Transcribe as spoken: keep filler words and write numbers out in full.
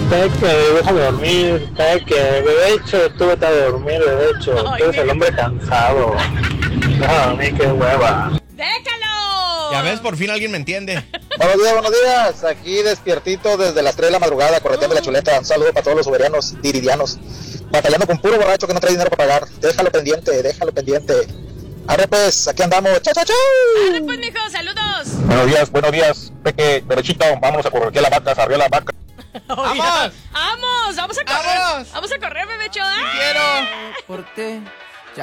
Peque, déjame dormir. Peque, bebecho, tú vete a dormir, bebecho. Ay, Tú eres el hombre cansado. Déjame dormir, qué hueva. ¡Déjalo! Ya ves, por fin alguien me entiende. Buenos días, buenos días. Aquí despiertito desde las tres de la madrugada, correteando la chuleta. Un saludo para todos los uberianos, diridianos. Batallando con puro borracho que no trae dinero para pagar. Déjalo pendiente, déjalo pendiente. Arre pues, aquí andamos. ¡Chao, chao, chao! Arre pues, mijo, saludos. Buenos días, buenos días. Peque, derechito, vámonos a correr las vacas, arriba las vacas. ¡Vamos! ¡Vamos! ¡Vamos a correr! ¡Vamos! ¡Vamos a correr, bebecho! ¡Quiero! Por ti